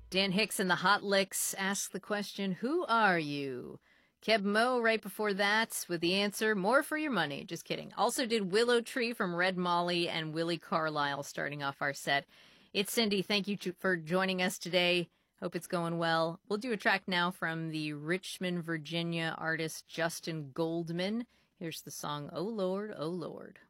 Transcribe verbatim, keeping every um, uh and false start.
Dan Hicks and the Hot Licks ask the question, who are you? Keb Mo right before that with the answer, more for your money. Just kidding. Also did Willow Tree from Red Molly and Willie Carlisle starting off our set. It's Cindy. Thank you for joining us today. Hope it's going well. We'll do a track now from the Richmond, Virginia artist Justin Goldman. Here's the song, Oh Lord, Oh Lord.